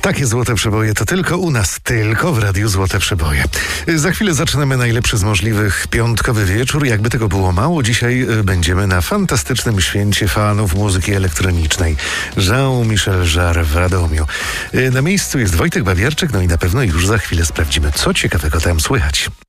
Takie Złote Przeboje to tylko u nas, tylko w Radiu Złote Przeboje. Za chwilę zaczynamy najlepszy z możliwych piątkowy wieczór. Jakby tego było mało, dzisiaj będziemy na fantastycznym święcie fanów muzyki elektronicznej. Jean-Michel Jarre w Radomiu. Na miejscu jest Wojtek Bawiarczyk, no i na pewno już za chwilę sprawdzimy, co ciekawego tam słychać.